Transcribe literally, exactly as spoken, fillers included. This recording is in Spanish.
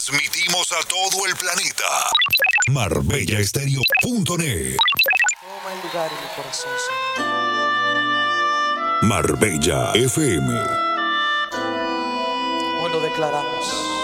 Transmitimos a todo el planeta. Marbella Estéreo punto net. Toma el lugar en mi corazón, Señor. Marbella F M. Hoy lo declaramos.